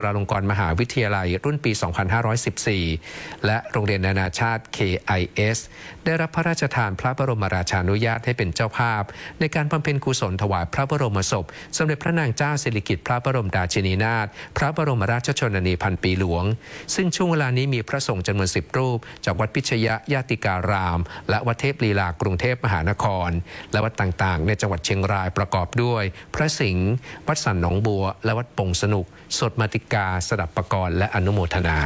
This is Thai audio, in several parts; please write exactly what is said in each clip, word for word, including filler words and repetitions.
จุฬาลงกรณ์มหาวิทยาลัยรุ่นปี สองพันห้าร้อยสิบสี่ และโรงเรียนนานาชาติ เค ไอ เอส ได้รับพระราชทานพระบรมราชานุญาตให้เป็นเจ้าภาพในการบำเพ็ญกุศลถวายพระบรมศพสมเด็จพระนางเจ้าสิริกิติ์พระบรมราชินีนาถพระบรมราชชนนีพันปีหลวงซึ่งช่วงเวลานี้มีพระสงฆ์จำนวนสิบรูปจากวัดพิชยญาติการามและวัดเทพลีลากรุงเทพมหานครและวัดต่างๆในจังหวัดเชียงรายประกอบด้วยพระสิงห์วัดสันหนองบัวและวัดปงสนุกสดมาติกาสดับปกรณ์และอนุโมทนา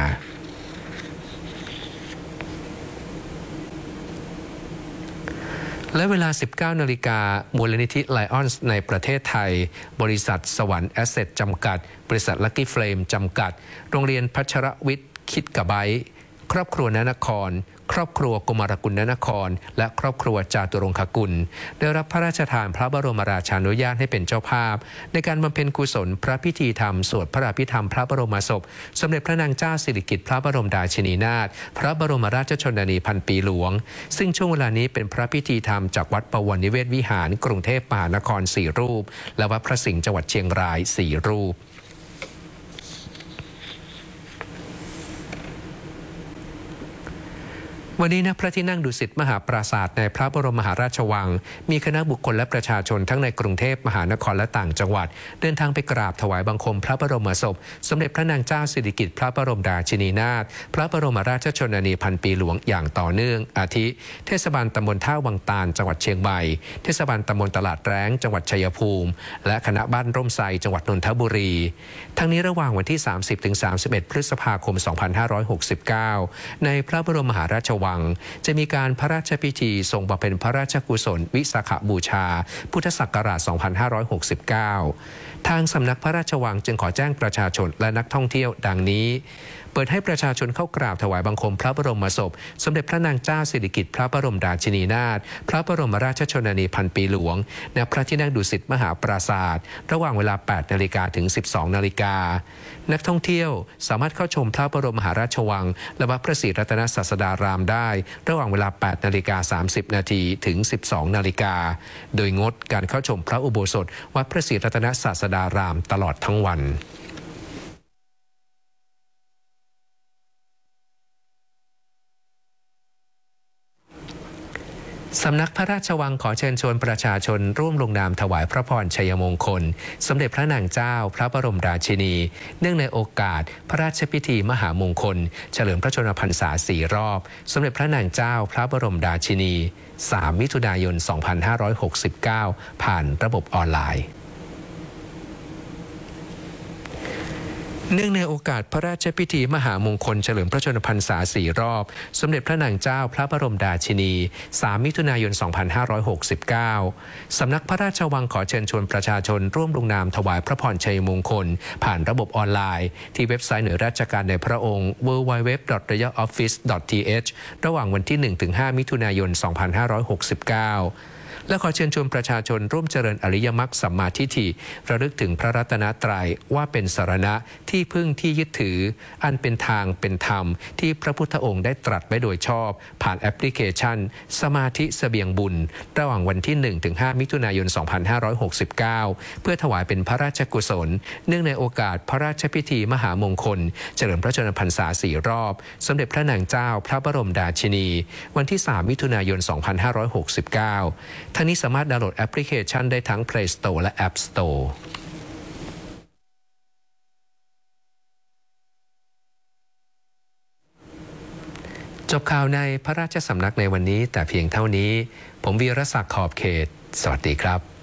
และเวลา สิบเก้านาฬิกา มูลนิธิไลออนส์ในประเทศไทยบริษัทสวรรค์แอสเซทจำกัดบริษัทลัคกี้เฟลมจำกัดโรงเรียนพัชรวิทย์คิดกะไบครอบครัวนนครครอบครัวกุมารกุลนครและครอบครัวจาตุรงคกุลได้รับพระราชทานพระบรมราชานุญาตให้เป็นเจ้าภาพในการบำเพ็ญกุศลพระพิธีธรรมสวดพระอภิธรรมพระบรมศพสมเด็จพระนางเจ้าสิริกิติ์พระบรมราชินีนาถพระบรมราชชนนีพันปีหลวงซึ่งช่วงเวลานี้เป็นพระพิธีธรรมจากวัดปวรนิเวศวิหารกรุงเทพมหานครสี่รูปและวัดพระสิงห์จังหวัดเชียงรายสี่รูปวันนี้ณพระที่นั่งดุสิตมหาปราสาทในพระบรมมหาราชวังมีคณะบุคคลและประชาชนทั้งในกรุงเทพมหานครและต่างจังหวัดเดินทางไปกราบถวายบังคมพระบรมศพสมเด็จพระนางเจ้าสิริกิติ์พระบรมราชินีนาถพระบรมราชชนนีพันปีหลวงอย่างต่อเนื่องอาทิเทศบาลตำบลท่าวังตาลจังหวัดเชียงใหม่เทศบาลตำบลตลาดแร้งจังหวัดชัยภูมิและคณะบ้านร่มไทรจังหวัดนนทบุรีทั้งนี้ระหว่างวันที่ สามสิบถึงสามสิบเอ็ด พฤษภาคม สองพันห้าร้อยหกสิบเก้า ในพระบรมมหาราชวังจะมีการพระราชพิธีทรงบำเพ็ญพระราชกุศลวิสาขบูชาพุทธศักราช สองพันห้าร้อยหกสิบเก้า ทางสำนักพระราชวังจึงขอแจ้งประชาชนและนักท่องเที่ยวดังนี้เปิดให้ประชาชนเข้ากราบถวายบังคมพระบรมศพสมเด็จพระนางเจ้าสิริกิติ์พระบรมราชินีนาถพระบรมราชชนนีพันปีหลวงณพระที่นั่งดุสิตมหาปราสาทระหว่างเวลา แปดนาฬิกา ถึง สิบสองนาฬิกานักท่องเที่ยวสามารถเข้าชมพระบรมมหาราชวังและวัดพระศรีรัตนศาสดารามได้ระหว่างเวลา แปดนาฬิกาสามสิบนาที ถึง สิบสองนาฬิกาโดยงดการเข้าชมพระอุโบสถวัดพระศรีรัตนศาสดารามตลอดทั้งวันสำนักพระราชวังขอเชิญชวนประชาชนร่วมลงนามถวายพระพรชัยมงคลสมเด็จพระนางเจ้าพระบรมราชินีเนื่องในโอกาสพระราชพิธีมหามงคลเฉลิมพระชนมพรรษาสี่รอบสมเด็จพระนางเจ้าพระบรมราชินีสามมิถุนายนสองพันห้าร้อยหกสิบเก้าผ่านระบบออนไลน์เนื่องในโอกาสพระราชพิธีมหามงคลเฉลิมพระชนมพรรษาสี่รอบสมเด็จพระนางเจ้าพระบรมราชินีสามมิถุนายนสองพันห้าร้อยหกสิบเก้าสำนักพระราชวังขอเชิญชวนประชาชนร่วมลงนามถวายพระพรชัยมงคลผ่านระบบออนไลน์ที่เว็บไซต์หน่วยราชการในพระองค์ ดับเบิลยู ดับเบิลยู ดับเบิลยู ดอท รอยัล ออฟฟิศ ดอท ที เอช ระหว่างวันที่ หนึ่งถึงห้า มิถุนายน สองพันห้าร้อยหกสิบเก้าและขอเชิญชวนประชาชนร่วมเจริญอริยมรรคสัมมาทิฏฐิระลึกถึงพระรัตนตรัยว่าเป็นสรณะที่พึ่งที่ยึดถืออันเป็นทางเป็นธรรมที่พระพุทธองค์ได้ตรัสไว้โดยชอบผ่านแอปพลิเคชันสมาธิเสบียงบุญระหว่างวันที่ หนึ่งถึงห้า มิถุนายน สองพันห้าร้อยหกสิบเก้าเพื่อถวายเป็นพระราชกุศลเนื่องในโอกาสพระราชพิธีมหามงคลเฉลิมพระชนมพรรษาสี่รอบสมเด็จพระนางเจ้าพระบรมราชินีวันที่ สาม มิถุนายน สองพันห้าร้อยหกสิบเก้าทั้งนี้สามารถดาวน์โหลดแอปพลิเคชันได้ทั้ง Play Store และ App Store จบข่าวในพระราชสำนักในวันนี้แต่เพียงเท่านี้ผมวีรศักดิ์ขอบเขตสวัสดีครับ